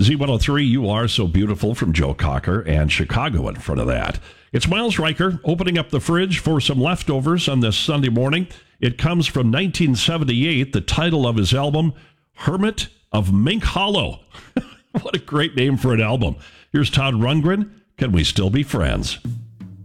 Z103, You Are So Beautiful from Joe Cocker, and Chicago in front of that. It's Miles Riker opening up the fridge for some leftovers on this Sunday morning. It comes from 1978, the title of his album, Hermit of Mink Hollow. What a great name for an album. Here's Todd Rundgren, Can We Still Be Friends?